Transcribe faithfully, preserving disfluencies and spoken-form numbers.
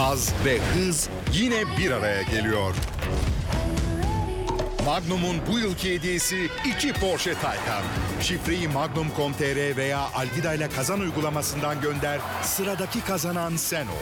haz ve hız yine bir araya geliyor. Magnum'un bu yılki hediyesi iki Porsche Taycan. Şifreyi magnum nokta com nokta tr veya Algida ile kazan uygulamasından gönder, sıradaki kazanan sen ol.